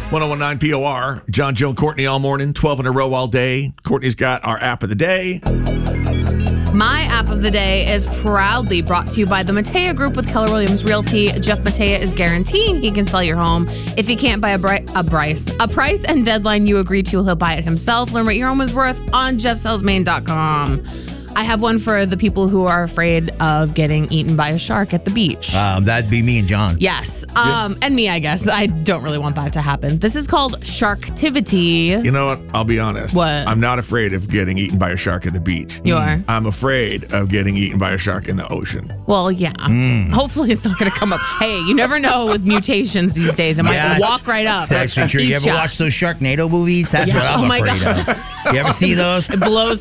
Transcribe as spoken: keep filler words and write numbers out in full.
one oh one nine P O R. John, Joe, Courtney all morning, twelve in a row all day. Courtney's got our app of the day. My app of the day is proudly brought to you by the Matea Group with Keller Williams Realty. Jeff Matea is guaranteeing he can sell your home. If he can't buy a, bri- a price, a price and deadline you agree to, he'll buy it himself. Learn what your home is worth on jeff sells maine dot com. I have one for the people who are afraid of getting eaten by a shark at the beach. Um, that'd be me and John. Yes. Um, and me, I guess. I don't really want that to happen. This is called Sharktivity. You know what? I'll be honest. What? I'm not afraid of getting eaten by a shark at the beach. You are? I'm afraid of getting eaten by a shark in the ocean. Well, yeah. Mm. Hopefully it's not going to come up. Hey, you never know with mutations these days. It might Yeah, walk right up. That's actually true. You Eat ever shot. watch those Sharknado movies? That's Yeah. what I'm Oh my afraid God. of. You ever see those? It blows